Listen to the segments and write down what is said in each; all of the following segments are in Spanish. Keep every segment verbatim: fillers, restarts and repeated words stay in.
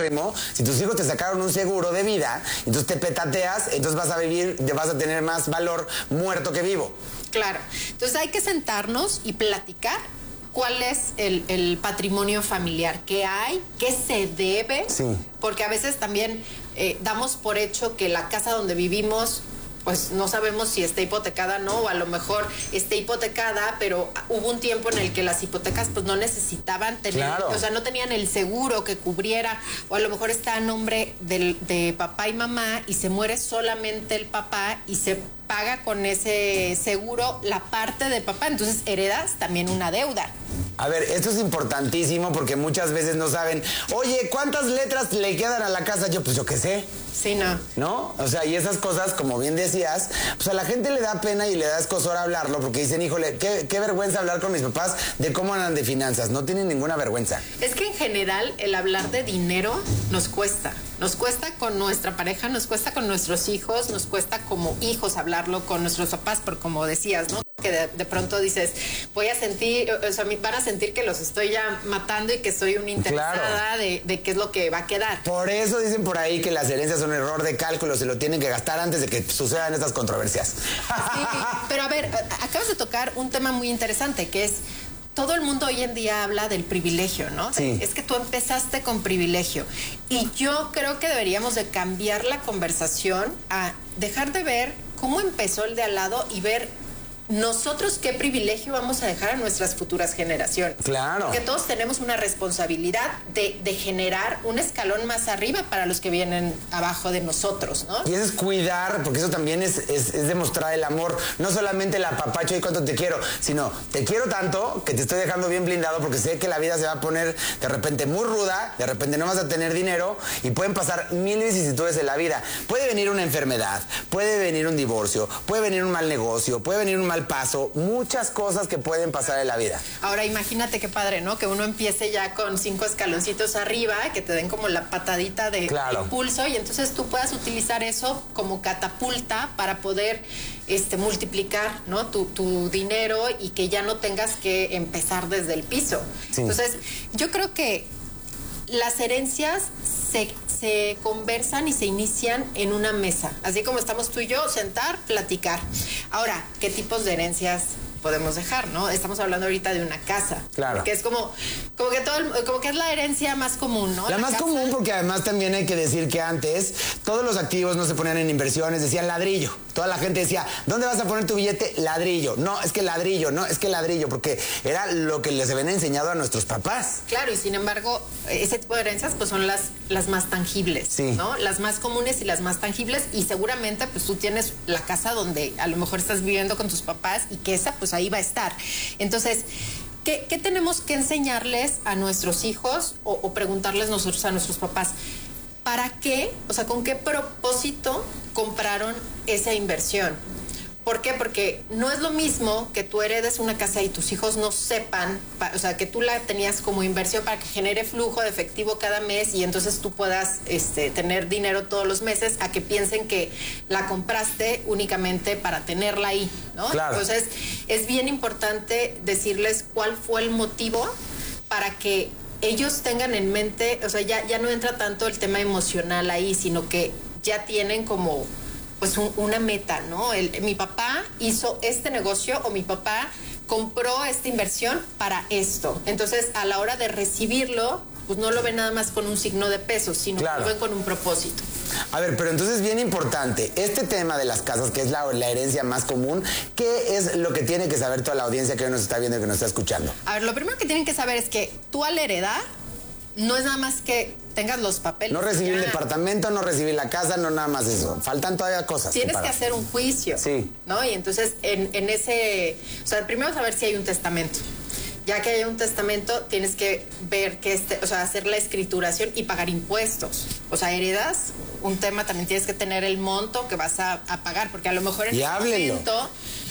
paupérrimo, si tus hijos te sacaron un seguro de vida, entonces te petateas, entonces vas a vivir, vas a tener más valor muerto que vivo. Claro. Entonces hay que sentarnos y platicar cuál es el, el patrimonio familiar, qué hay, qué se debe, sí. Porque a veces también eh, damos por hecho que la casa donde vivimos, pues no sabemos si está hipotecada o no, o a lo mejor está hipotecada, pero hubo un tiempo en el que las hipotecas pues no necesitaban tener, claro. O sea, no tenían el seguro que cubriera, o a lo mejor está a nombre del, de papá y mamá y se muere solamente el papá y se paga con ese seguro la parte de papá, entonces heredas también una deuda. A ver, esto es importantísimo porque muchas veces no saben, oye, ¿cuántas letras le quedan a la casa? Yo, pues yo qué sé. Sí, no. ¿No? O sea, y esas cosas, como bien decías, pues a la gente le da pena y le da escozor hablarlo porque dicen, híjole, qué, qué vergüenza hablar con mis papás de cómo andan de finanzas. No tienen ninguna vergüenza. Es que en general el hablar de dinero nos cuesta. Nos cuesta con nuestra pareja, nos cuesta con nuestros hijos, nos cuesta como hijos hablarlo con nuestros papás, por como decías, ¿no? Que de, de pronto dices, voy a sentir, o sea, van a sentir que los estoy ya matando y que soy una interesada claro. de, de qué es lo que va a quedar. Por eso dicen por ahí que las herencias son un error de cálculo, se lo tienen que gastar antes de que sucedan estas controversias. Sí, pero a ver, acabas de tocar un tema muy interesante, que es todo el mundo hoy en día habla del privilegio, ¿no? Sí. Es que tú empezaste con privilegio. Y yo creo que deberíamos de cambiar la conversación a dejar de ver cómo empezó el de al lado y ver nosotros qué privilegio vamos a dejar a nuestras futuras generaciones. Claro. Porque todos tenemos una responsabilidad de, de generar un escalón más arriba para los que vienen abajo de nosotros, ¿no? Y eso es cuidar, porque eso también es, es, es demostrar el amor. No solamente el apapacho y cuánto te quiero, sino te quiero tanto que te estoy dejando bien blindado porque sé que la vida se va a poner de repente muy ruda, de repente no vas a tener dinero y pueden pasar mil vicisitudes en la vida. Puede venir una enfermedad, puede venir un divorcio, puede venir un mal negocio, puede venir un mal paso, muchas cosas que pueden pasar en la vida. Ahora imagínate qué padre, ¿no? Que uno empiece ya con cinco escaloncitos arriba, que te den como la patadita de, claro. de impulso y entonces tú puedas utilizar eso como catapulta para poder este, multiplicar, ¿no? Tu, tu dinero y que ya no tengas que empezar desde el piso. Sí. Entonces, yo creo que las herencias se, se conversan y se inician en una mesa. Así como estamos tú y yo, sentar, platicar. Ahora, ¿qué tipos de herencias podemos dejar, no? Estamos hablando ahorita de una casa. Claro. Que es como, como que todo, el, como que es la herencia más común, ¿no? La, la más casa. común, porque además también hay que decir que antes todos los activos no se ponían en inversiones, decían ladrillo. Toda la gente decía, ¿dónde vas a poner tu billete? Ladrillo. No, es que ladrillo, no, es que ladrillo, porque era lo que les habían enseñado a nuestros papás. Claro, y sin embargo, ese tipo de herencias pues son las, las más tangibles, sí. ¿no? Las más comunes y las más tangibles, y seguramente pues tú tienes la casa donde a lo mejor estás viviendo con tus papás y que esa pues ahí va a estar. Entonces, ¿qué, qué tenemos que enseñarles a nuestros hijos o, o preguntarles nosotros a nuestros papás? ¿Para qué? O sea, ¿con qué propósito compraron esa inversión? ¿Por qué? Porque no es lo mismo que tú heredes una casa y tus hijos no sepan, o sea, que tú la tenías como inversión para que genere flujo de efectivo cada mes y entonces tú puedas este, tener dinero todos los meses, a que piensen que la compraste únicamente para tenerla ahí, ¿no? Claro. Entonces, es bien importante decirles cuál fue el motivo para que ellos tengan en mente, o sea, ya, ya no entra tanto el tema emocional ahí, sino que ya tienen como pues un, una meta, ¿no? El, mi papá hizo este negocio o mi papá compró esta inversión para esto. Entonces, a la hora de recibirlo, pues no lo ven nada más con un signo de peso, sino claro. que lo ven con un propósito. A ver, pero entonces bien importante, este tema de las casas, que es la, la herencia más común, ¿qué es lo que tiene que saber toda la audiencia que hoy nos está viendo y que nos está escuchando? A ver, lo primero que tienen que saber es que tú al heredar, no es nada más que tengas los papeles. No recibir el departamento, no recibir la casa, no nada más eso. Faltan todavía cosas. Tienes que hacer un juicio. Sí. ¿No? Y entonces, en, en ese... O sea, primero saber si hay un testamento. Ya que hay un testamento, tienes que ver que este, o sea, hacer la escrituración y pagar impuestos. O sea, heredas, un tema también tienes que tener el monto que vas a, a pagar, porque a lo mejor en y ese háblenlo. momento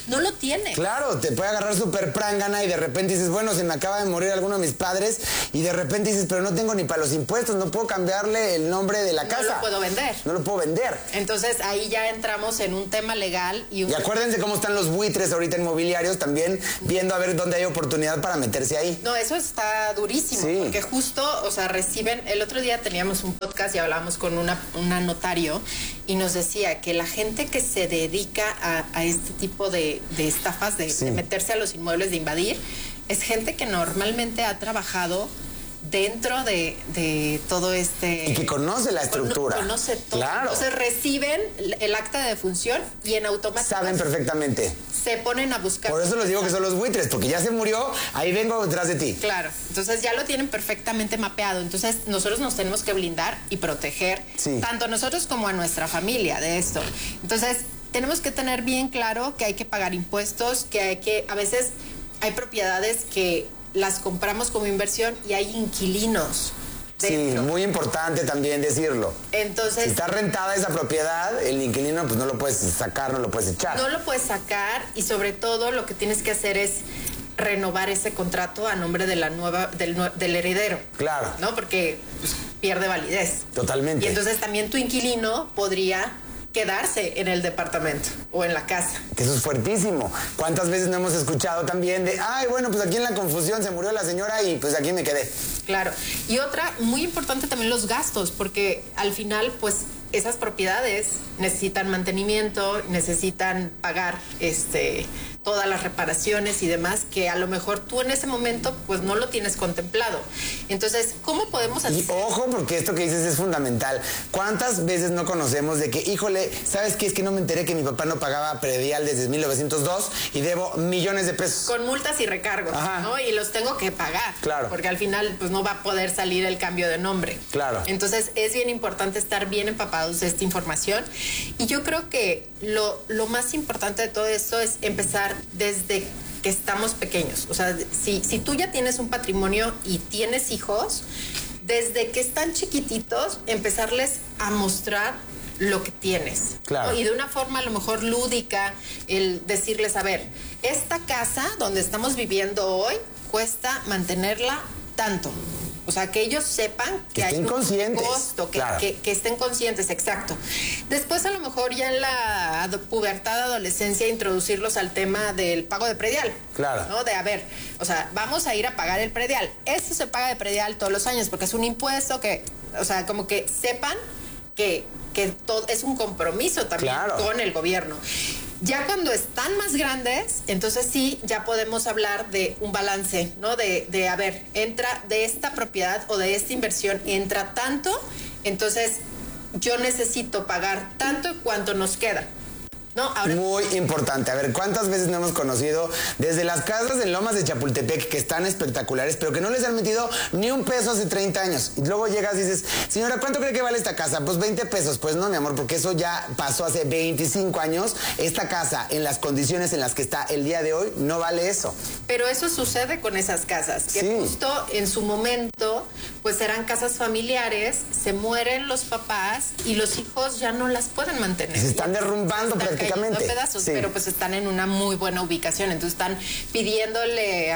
no lo tiene. Claro, te puede agarrar súper prángana y de repente dices, bueno, se me acaba de morir alguno de mis padres y de repente dices, pero no tengo ni para los impuestos, no puedo cambiarle el nombre de la casa. No lo puedo vender. No lo puedo vender. Entonces ahí ya entramos en un tema legal. Y, un... y acuérdense cómo están los buitres ahorita inmobiliarios también, viendo a ver dónde hay oportunidad para meterse ahí. No, eso está durísimo, sí. Porque justo, o sea, reciben, el otro día teníamos un podcast y hablábamos con una, una notario y nos decía que la gente que se dedica a, a este tipo de, de estafas, de, sí. de meterse a los inmuebles, de invadir, es gente que normalmente ha trabajado dentro de, de todo este... Y que conoce la estructura. Conoce todo. Claro. Entonces reciben el acta de defunción y en automático... Saben perfectamente. Se ponen a buscar... Por eso les digo que son los buitres, porque ya se murió, ahí vengo detrás de ti. Claro. Entonces ya lo tienen perfectamente mapeado. Entonces nosotros nos tenemos que blindar y proteger, sí. tanto a nosotros como a nuestra familia de esto. Entonces tenemos que tener bien claro que hay que pagar impuestos, que hay que... A veces hay propiedades que... las compramos como inversión y hay inquilinos dentro. Sí, muy importante también decirlo. Entonces, si está rentada esa propiedad, el inquilino pues no lo puedes sacar, no lo puedes echar. No lo puedes sacar y sobre todo lo que tienes que hacer es renovar ese contrato a nombre de la nueva del, del heredero. Claro. ¿No? Porque pues, pierde validez. Totalmente. Y entonces también tu inquilino podría quedarse en el departamento o en la casa. Que eso es fuertísimo. ¿Cuántas veces no hemos escuchado también de, ay, bueno, pues aquí en la confusión se murió la señora y pues aquí me quedé? Claro. Y otra, muy importante también los gastos, porque al final, pues, esas propiedades necesitan mantenimiento, necesitan pagar este todas las reparaciones y demás que a lo mejor tú en ese momento pues no lo tienes contemplado. Entonces, ¿cómo podemos hacer? Y ojo, porque esto que dices es fundamental. ¿Cuántas veces no conocemos de que, híjole, ¿sabes qué? Es que no me enteré que mi papá no pagaba predial desde mil novecientos dos y debo millones de pesos? Con multas y recargos, Ajá. ¿no? Y los tengo que pagar. Claro. Porque al final pues no va a poder salir el cambio de nombre. Claro. Entonces, es bien importante estar bien empapados de esta información. Y yo creo que lo, lo más importante de todo esto es empezar desde que estamos pequeños. O sea, si, si tú ya tienes un patrimonio y tienes hijos, desde que están chiquititos, empezarles a mostrar lo que tienes. Claro. ¿no? Y de una forma a lo mejor lúdica, el decirles, a ver, esta casa donde estamos viviendo hoy cuesta mantenerla tanto. O sea, que ellos sepan que, que hay un conscientes. costo, que, claro. que, que estén conscientes, exacto. Después, a lo mejor ya en la pubertad, adolescencia, introducirlos al tema del pago de predial. Claro. ¿no? De, a ver, o sea, vamos a ir a pagar el predial. Esto se paga de predial todos los años porque es un impuesto que, o sea, como que sepan que, que todo es un compromiso también claro. con el gobierno. Ya cuando están más grandes, entonces sí, ya podemos hablar de un balance, ¿no? De, de, a ver, entra de esta propiedad o de esta inversión, entra tanto, entonces yo necesito pagar tanto y cuánto nos queda. No, ahora... Muy importante. A ver, ¿cuántas veces no hemos conocido desde las casas en Lomas de Chapultepec que están espectaculares, pero que no les han metido ni un peso hace treinta años? Y luego llegas y dices, señora, ¿cuánto cree que vale esta casa? Pues veinte pesos. Pues no, mi amor, porque eso ya pasó hace veinticinco años. Esta casa, en las condiciones en las que está el día de hoy, no vale eso. Pero eso sucede con esas casas, que sí. justo en su momento, pues eran casas familiares, se mueren los papás y los hijos ya no las pueden mantener. Se están derrumbando prácticamente. Pedazos, sí. Pero pues están en una muy buena ubicación, entonces están pidiéndole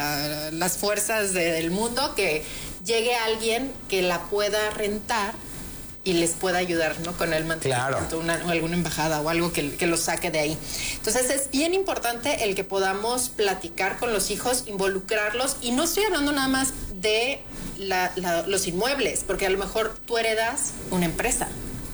a las fuerzas de, del mundo que llegue alguien que la pueda rentar y les pueda ayudar, ¿no? Con el mantenimiento, claro. una, o alguna embajada o algo que, que los saque de ahí. Entonces es bien importante el que podamos platicar con los hijos, involucrarlos, y no estoy hablando nada más de la, la, los inmuebles, porque a lo mejor tú heredas una empresa.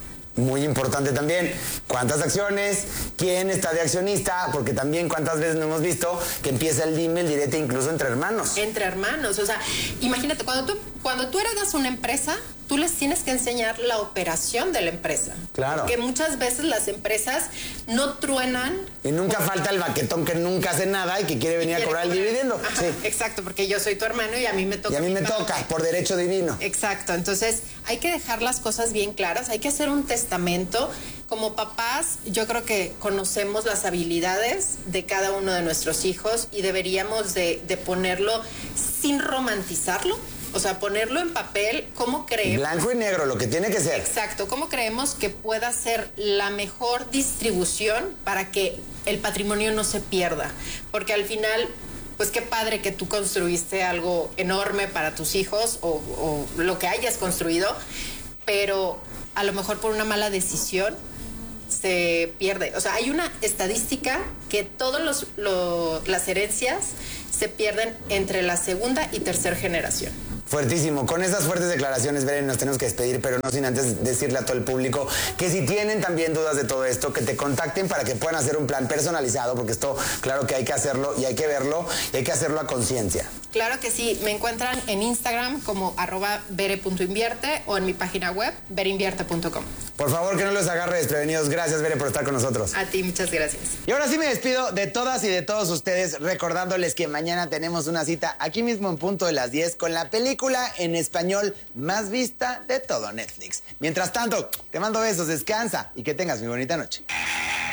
Muy importante también, ¿cuántas acciones? ¿Quién está de accionista? Porque también cuántas veces no hemos visto que empieza el dime, el direte incluso entre hermanos. Entre hermanos, o sea, imagínate, cuando tú, cuando tú heredas una empresa, tú les tienes que enseñar la operación de la empresa. Claro. Porque muchas veces las empresas no truenan. Y nunca falta el baquetón que nunca hace nada y que quiere venir quiere a cobrar el dividendo. Ajá, sí. Exacto, porque yo soy tu hermano y a mí me toca. Y a mí me pago. toca, por derecho divino. Exacto, entonces hay que dejar las cosas bien claras, hay que hacer un testamento. Como papás, yo creo que conocemos las habilidades de cada uno de nuestros hijos y deberíamos de, de ponerlo sin romantizarlo, O sea, ponerlo en papel, ¿cómo creemos? Blanco y negro, lo que tiene que ser. Exacto, ¿cómo creemos que pueda ser la mejor distribución para que el patrimonio no se pierda? Porque al final, pues qué padre que tú construiste algo enorme para tus hijos o, o lo que hayas construido, pero a lo mejor por una mala decisión se pierde. O sea, hay una estadística que todas los, lo, las herencias se pierden entre la segunda y tercera generación. Fuertísimo. Con esas fuertes declaraciones, Beren, nos tenemos que despedir, pero no sin antes decirle a todo el público que si tienen también dudas de todo esto, que te contacten para que puedan hacer un plan personalizado, porque esto, claro que hay que hacerlo y hay que verlo y hay que hacerlo a conciencia. Claro que sí. Me encuentran en Instagram como arroba bere punto invierte o en mi página web bereinvierte punto com. Por favor, que no los agarre desprevenidos. Gracias, Bere, por estar con nosotros. A ti, muchas gracias. Y ahora sí me despido de todas y de todos ustedes, recordándoles que mañana tenemos una cita aquí mismo en punto de las diez con la película en español más vista de todo Netflix. Mientras tanto, te mando besos, descansa y que tengas muy bonita noche.